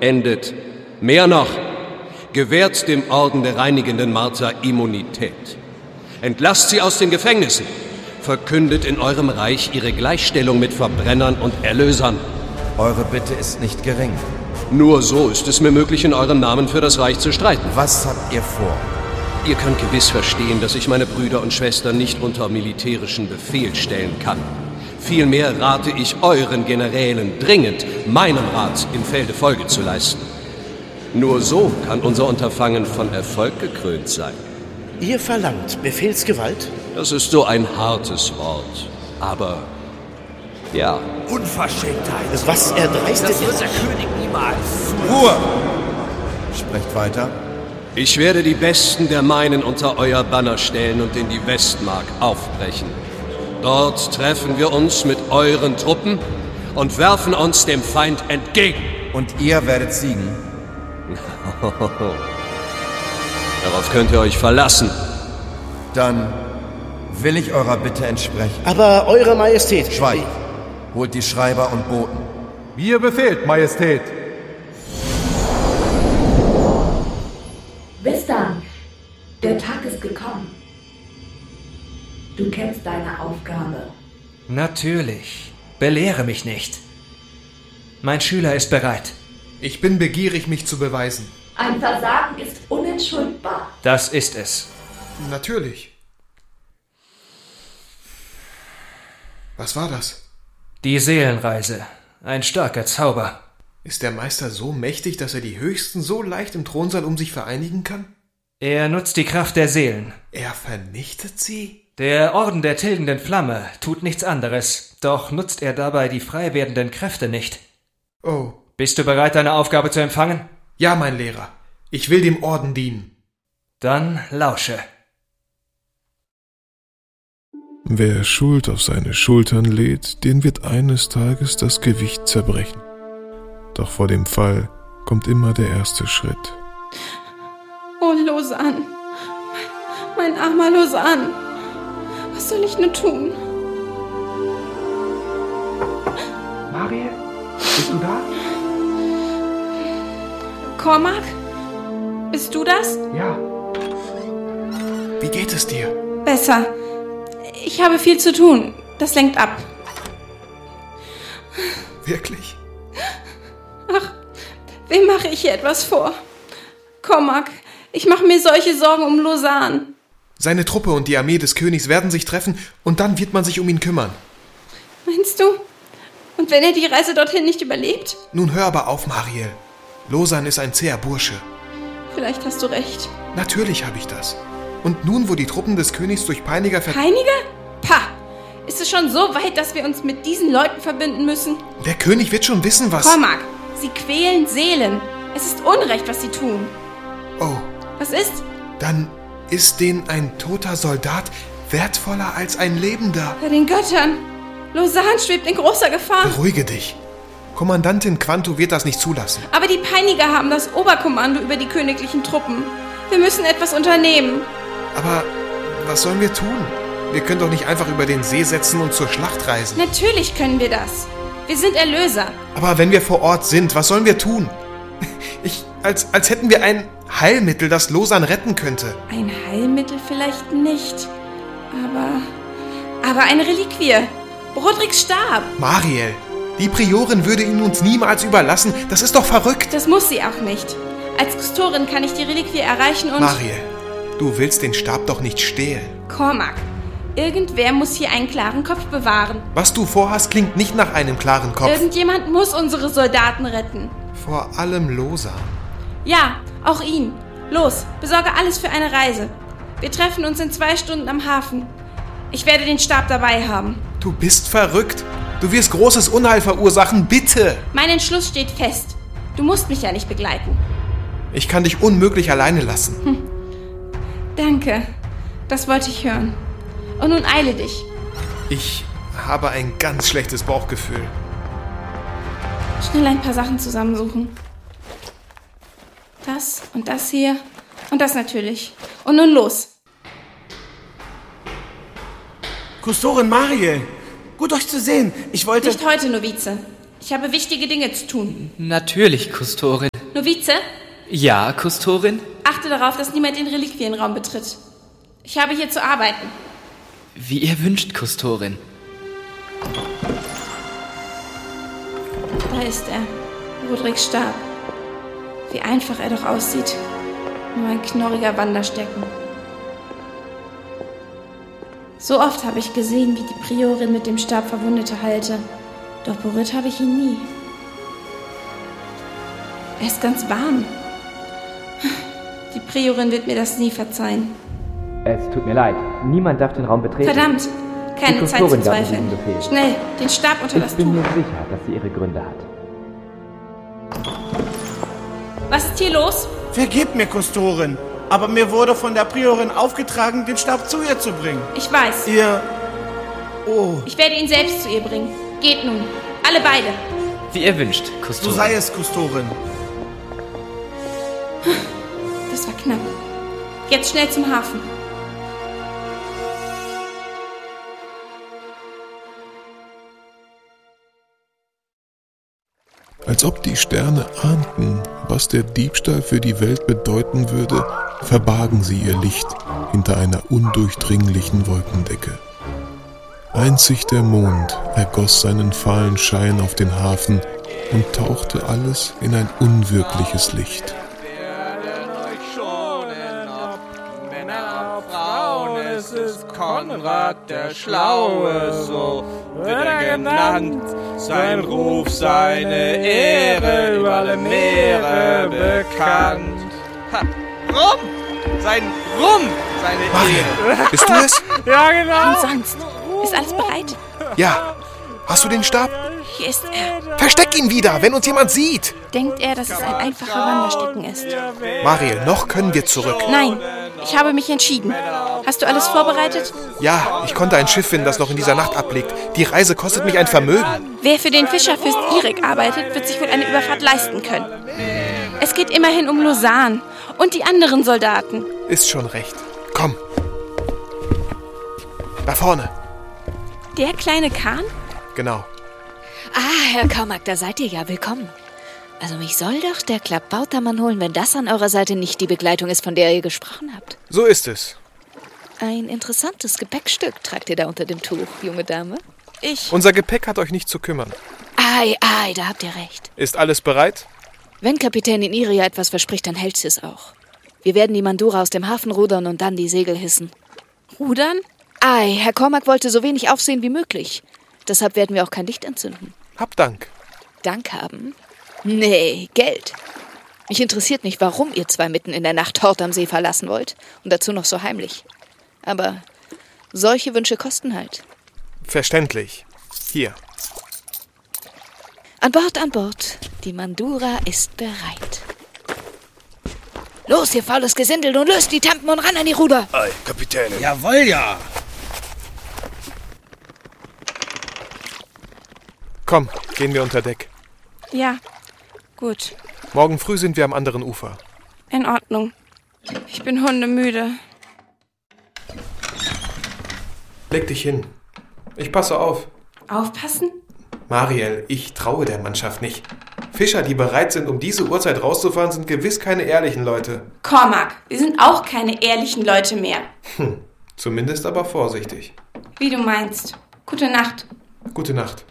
vollendet. Mehr noch, gewährt dem Orden der reinigenden Marter Immunität. Entlasst sie aus den Gefängnissen. Verkündet in eurem Reich ihre Gleichstellung mit Verbrennern und Erlösern. Eure Bitte ist nicht gering. Nur so ist es mir möglich, in eurem Namen für das Reich zu streiten. Was habt ihr vor? Ihr könnt gewiss verstehen, dass ich meine Brüder und Schwestern nicht unter militärischen Befehl stellen kann. Vielmehr rate ich euren Generälen dringend, meinem Rat im Felde Folge zu leisten. Nur so kann unser Unterfangen von Erfolg gekrönt sein. Ihr verlangt Befehlsgewalt? Das ist so ein hartes Wort, aber ja. Unverschämtheit. Was erdreistet Das wird der König niemals. Ruhe! Sprecht weiter. Ich werde die Besten der meinen unter euer Banner stellen und in die Westmark aufbrechen. Dort treffen wir uns mit euren Truppen und werfen uns dem Feind entgegen. Und ihr werdet siegen? Darauf könnt ihr euch verlassen. Dann will ich eurer Bitte entsprechen. Aber Eure Majestät... Schweigt. Holt die Schreiber und Boten. Wie ihr befehlt, Majestät. Vistan, der Tag ist gekommen. Du kennst deine Aufgabe. Natürlich. Belehre mich nicht. Mein Schüler ist bereit. Ich bin begierig, mich zu beweisen. Ein Versagen ist unentschuldbar. Das ist es. Natürlich. Was war das? Die Seelenreise. Ein starker Zauber. Ist der Meister so mächtig, dass er die Höchsten so leicht im Thronsaal um sich vereinigen kann? Er nutzt die Kraft der Seelen. Er vernichtet sie? Der Orden der tilgenden Flamme tut nichts anderes, doch nutzt er dabei die frei werdenden Kräfte nicht. Oh. Bist du bereit, deine Aufgabe zu empfangen? Ja, mein Lehrer. Ich will dem Orden dienen. Dann lausche. Wer Schuld auf seine Schultern lädt, den wird eines Tages das Gewicht zerbrechen. Doch vor dem Fall kommt immer der erste Schritt. Oh, Lausanne. Mein armer Lausanne. Was soll ich nur tun? Mariel, bist du da? Cormac? Bist du das? Ja. Wie geht es dir? Besser. Ich habe viel zu tun. Das lenkt ab. Wirklich? Ach, wem mache ich hier etwas vor? Cormac, ich mache mir solche Sorgen um Lausanne. Seine Truppe und die Armee des Königs werden sich treffen und dann wird man sich um ihn kümmern. Meinst du? Und wenn er die Reise dorthin nicht überlebt? Nun hör aber auf, Mariel. Lausanne ist ein zäher Bursche. Vielleicht hast du recht. Natürlich habe ich das. Und nun, wo die Truppen des Königs durch Peiniger Peiniger? Pah! Ist es schon so weit, dass wir uns mit diesen Leuten verbinden müssen? Der König wird schon wissen, was... Cormac, sie quälen Seelen. Es ist Unrecht, was sie tun. Oh. Was ist? Dann ist denen ein toter Soldat wertvoller als ein Lebender. Bei den Göttern. Lausanne schwebt in großer Gefahr. Beruhige dich. Kommandantin Quanto wird das nicht zulassen. Aber die Peiniger haben das Oberkommando über die königlichen Truppen. Wir müssen etwas unternehmen. Aber was sollen wir tun? Wir können doch nicht einfach über den See setzen und zur Schlacht reisen. Natürlich können wir das. Wir sind Erlöser. Aber wenn wir vor Ort sind, was sollen wir tun? Als hätten wir ein Heilmittel, das Lausanne retten könnte. Ein Heilmittel vielleicht nicht. Aber eine Reliquie. Brodricks Stab. Mariel, die Priorin würde ihn uns niemals überlassen. Das ist doch verrückt. Das muss sie auch nicht. Als Kustorin kann ich die Reliquie erreichen und... Mariel, du willst den Stab doch nicht stehlen. Cormac, irgendwer muss hier einen klaren Kopf bewahren. Was du vorhast, klingt nicht nach einem klaren Kopf. Irgendjemand muss unsere Soldaten retten. Vor allem Lausanne. Ja, auch ihn. Los, besorge alles für eine Reise. Wir treffen uns in 2 Stunden am Hafen. Ich werde den Stab dabei haben. Du bist verrückt. Du wirst großes Unheil verursachen, bitte. Mein Entschluss steht fest. Du musst mich ja nicht begleiten. Ich kann dich unmöglich alleine lassen. Danke. Das wollte ich hören. Und nun eile dich. Ich habe ein ganz schlechtes Bauchgefühl. Schnell ein paar Sachen zusammensuchen. Das und das hier. Und das natürlich. Und nun los. Kustorin Mariel, gut euch zu sehen. Ich wollte... Nicht heute, Novize. Ich habe wichtige Dinge zu tun. Natürlich, Kustorin. Novize? Ja, Kustorin? Achte darauf, dass niemand den Reliquienraum betritt. Ich habe hier zu arbeiten. Wie ihr wünscht, Kustorin. Da ist er. Roderiks Stab. Wie einfach er doch aussieht. Nur ein knorriger Wanderstecken. So oft habe ich gesehen, wie die Priorin mit dem Stab Verwundete heilte. Doch berührt habe ich ihn nie. Er ist ganz warm. Die Priorin wird mir das nie verzeihen. Es tut mir leid. Niemand darf den Raum betreten. Verdammt! Keine Zeit zu zweifeln. Schnell, den Stab unter das Tuch. Ich bin mir sicher, dass sie ihre Gründe hat. Was ist hier los? Vergebt mir, Kustorin. Aber mir wurde von der Priorin aufgetragen, den Stab zu ihr zu bringen. Ich weiß. Ich werde ihn selbst zu ihr bringen. Geht nun. Alle beide. Wie ihr wünscht, Kustorin. So sei es, Kustorin. Das war knapp. Jetzt schnell zum Hafen. Als ob die Sterne ahnten, was der Diebstahl für die Welt bedeuten würde, verbargen sie ihr Licht hinter einer undurchdringlichen Wolkendecke. Einzig der Mond ergoss seinen fahlen Schein auf den Hafen und tauchte alles in ein unwirkliches Licht. Es ist Konrad der Schlaue, so wird er genannt. Sein Ruf, seine Ehre über alle Meere bekannt. Rum! Sein Rum! Seine Ehre. Bist du es? Ja, genau. Und sonst? Ist alles bereit? Ja. Hast du den Stab? Hier ist er. Versteck ihn wieder, wenn uns jemand sieht. Denkt er, dass es ein einfacher Wanderstecken ist? Mariel, noch können wir zurück. Nein, ich habe mich entschieden. Hast du alles vorbereitet? Ja, ich konnte ein Schiff finden, das noch in dieser Nacht ablegt. Die Reise kostet mich ein Vermögen. Wer für den Fischerfürst Irik arbeitet, wird sich wohl eine Überfahrt leisten können. Es geht immerhin um Lausanne und die anderen Soldaten. Ist schon recht. Komm. Da vorne. Der kleine Kahn? Genau. Ah, Herr Cormac, da seid ihr ja. Willkommen. Also mich soll doch der Klabautermann holen, wenn das an eurer Seite nicht die Begleitung ist, von der ihr gesprochen habt. So ist es. Ein interessantes Gepäckstück tragt ihr da unter dem Tuch, junge Dame. Unser Gepäck hat euch nicht zu kümmern. Ei, da habt ihr recht. Ist alles bereit? Wenn Kapitänin Iria etwas verspricht, dann hält sie es auch. Wir werden die Mandura aus dem Hafen rudern und dann die Segel hissen. Rudern? Ei, Herr Cormac wollte so wenig aufsehen wie möglich. Deshalb werden wir auch kein Licht entzünden. Hab Dank. Dank haben? Nee, Geld. Mich interessiert nicht, warum ihr zwei mitten in der Nacht Hort am See verlassen wollt. Und dazu noch so heimlich. Aber solche Wünsche kosten halt. Verständlich. Hier. An Bord. Die Mandura ist bereit. Los, ihr faules Gesindel, und löst die Tampen und ran an die Ruder. Ei, Kapitän. Jawohl, ja. Komm, gehen wir unter Deck. Ja, gut. Morgen früh sind wir am anderen Ufer. In Ordnung. Ich bin hundemüde. Leg dich hin. Ich passe auf. Aufpassen? Mariel, ich traue der Mannschaft nicht. Fischer, die bereit sind, um diese Uhrzeit rauszufahren, sind gewiss keine ehrlichen Leute. Cormac, wir sind auch keine ehrlichen Leute mehr. Zumindest aber vorsichtig. Wie du meinst. Gute Nacht. Gute Nacht.